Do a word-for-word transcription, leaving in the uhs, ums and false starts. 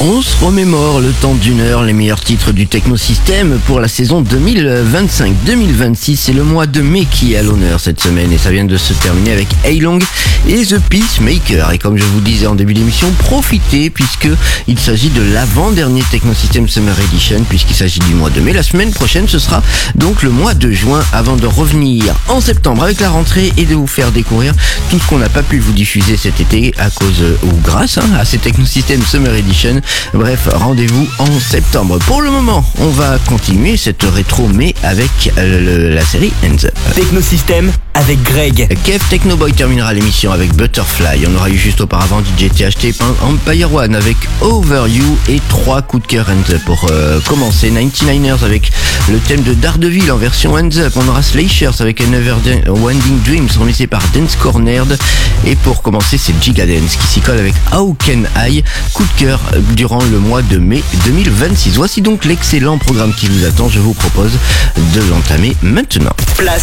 On se remémore le temps d'une heure les meilleurs titres du Technosystème pour la saison deux mille vingt-cinq deux mille vingt-six. C'est le mois de mai qui est à l'honneur cette semaine et ça vient de se terminer avec A-Long et The Peacemaker. Et comme je vous disais en début d'émission, profitez puisque il s'agit de l'avant-dernier Technosystème Summer Edition, puisqu'il s'agit du mois de mai. La semaine prochaine, ce sera donc le mois de juin avant de revenir en septembre avec la rentrée et de vous faire découvrir tout ce qu'on n'a pas pu vous diffuser cet été à cause ou grâce hein, à ces Technosystème Summer Edition. Bref, rendez-vous en septembre. Pour le moment, on va continuer cette rétro mais avec euh, le, la série Hands Up. Technosystème avec Greg. Kev Technoboy terminera l'émission avec Butterfly. On aura eu juste auparavant D J T H T Empire One avec Over You et trois coups de cœur Hands Up. Pour euh, commencer, ninety-niners avec le thème de Daredevil en version Hands Up. On aura Slashers avec A Never Wending Dreams remixé par Dance Cornered. Et pour commencer, c'est Gigadance qui s'y colle avec How Can I, coup de cœur durant le mois de mai deux mille vingt-six. Voici donc l'excellent programme qui vous attend. Je vous propose de l'entamer maintenant. Place